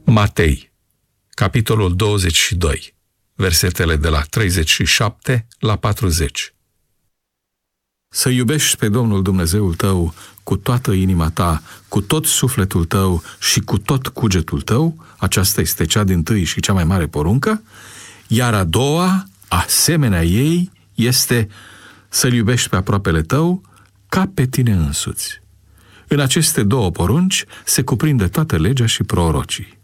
Matei, capitolul 22, versetele de la 37 la 40. Să iubești pe Domnul Dumnezeul tău cu toată inima ta, cu tot sufletul tău și cu tot cugetul tău, aceasta este cea dintâi și cea mai mare poruncă, iar a doua, asemenea ei, este să-L iubești pe aproapele tău ca pe tine însuți. În aceste două porunci se cuprinde toată legea și prorocii.